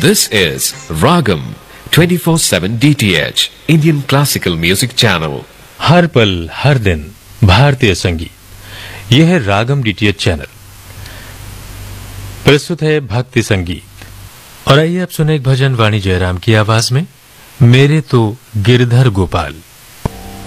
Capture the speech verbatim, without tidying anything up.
This is Ragam twenty-four seven D T H Indian Classical Music Channel. हर पल हर दिन भारतीय संगीत। यह है रागम डीटीएच चैनल। प्रस्तुत है भक्ति संगीत। और आइए अब सुने एक भजन वाणी जयराम की आवाज में, मेरे तो गिरधर गोपाल।